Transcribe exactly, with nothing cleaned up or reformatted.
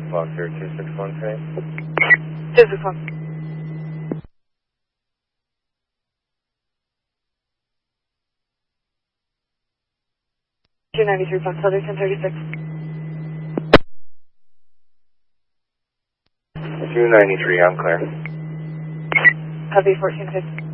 Foxtrot two six one three. two six one. two ninety-three Foxtrot ten thirty-six. two ninety-three, I'm clear. Copy fourteen fifty.